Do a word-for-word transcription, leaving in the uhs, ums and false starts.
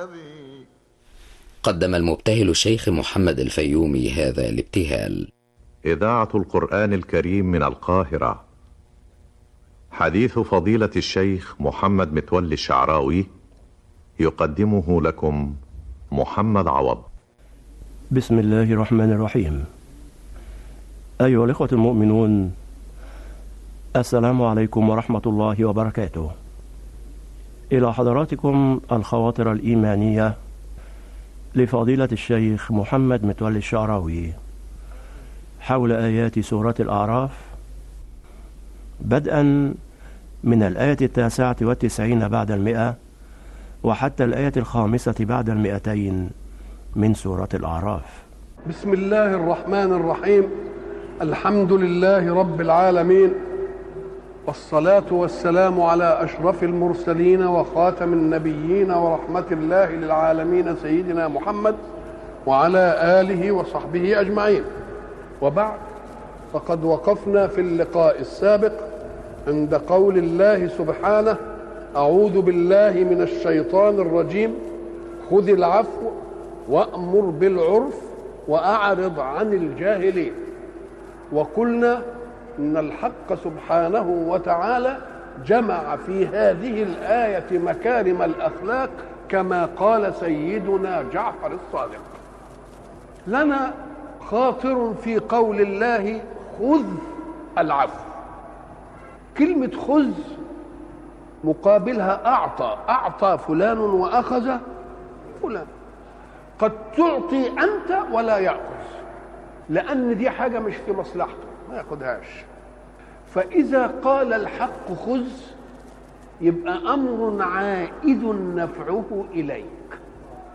الذي قدم المبتهل الشيخ محمد الفيومي هذا الابتهال. إذاعة القرآن الكريم من القاهرة. حديث فضيلة الشيخ محمد متولي الشعراوي يقدمه لكم محمد عوض. بسم الله الرحمن الرحيم. أيها الإخوة المؤمنون، السلام عليكم ورحمة الله وبركاته. إلى حضراتكم الخواطر الإيمانية لفضيلة الشيخ محمد متولي الشعراوي حول آيات سورة الأعراف، بدءا من الآية التاسعة والتسعين بعد المئة وحتى الآية الخامسة بعد المئتين من سورة الأعراف. بسم الله الرحمن الرحيم. الحمد لله رب العالمين، والصلاة والسلام على أشرف المرسلين وخاتم النبيين ورحمة الله للعالمين سيدنا محمد وعلى آله وصحبه أجمعين. وبعد، فقد وقفنا في اللقاء السابق عند قول الله سبحانه: أعوذ بالله من الشيطان الرجيم، خذ العفو وأمر بالعرف وأعرض عن الجاهلين. وقلنا إن الحق سبحانه وتعالى جمع في هذه الآية مكارم الأخلاق كما قال سيدنا جعفر الصادق. لنا خاطر في قول الله خذ العفو. كلمة خذ مقابلها أعطى، أعطى فلان وأخذ فلان. قد تعطي أنت ولا يأخذ، لأن دي حاجة مش في مصلحته ما يأخذهاش. فإذا قال الحق خذ يبقى أمر عائد نفعه إليك،